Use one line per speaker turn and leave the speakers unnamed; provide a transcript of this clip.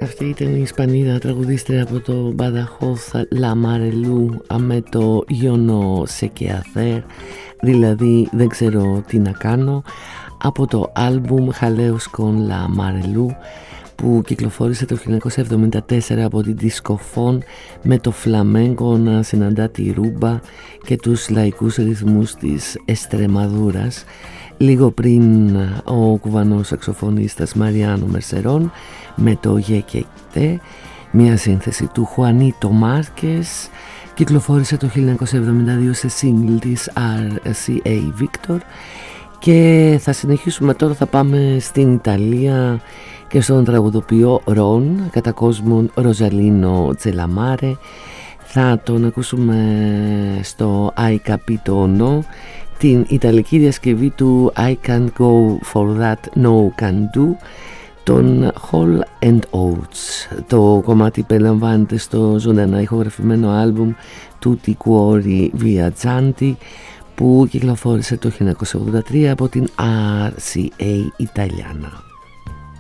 Αυτή ήταν η Ισπανίδα τραγουδίστρια από το Badajoz La Marelou με το Yo no sé qué hacer, δηλαδή δεν ξέρω τι να κάνω, από το άλμπουμ Jaleos con La Marelou που κυκλοφόρησε το 1974 από την Discophone, με το φλαμέγκο να συναντά τη ρούμπα και τους λαϊκούς ρυθμούς της Εστρεμαδούρας, λίγο πριν ο κουβανός σαξοφωνίστας Μαριάνο Μερσερόν με το «Γεκεκτε», μια σύνθεση του Χουανίτο Μάρκες, κυκλοφόρησε το 1972 σε single της RCA Victor. Και θα συνεχίσουμε τώρα, θα πάμε στην Ιταλία και στον τραγουδοποιό Ρον, κατά κόσμον Ροζαλίνο Τζελαμάρε. Θα τον ακούσουμε στο I Capito No, την ιταλική διασκευή του I Can't Go For That No Can Do, τον Hall and Oates. Το κομμάτι περιλαμβάνεται στο ζωντανά ηχογραφημένο άλμπουμ Tutti Cuori Viaggianti που κυκλοφόρησε το 1983 από την RCA Italiana.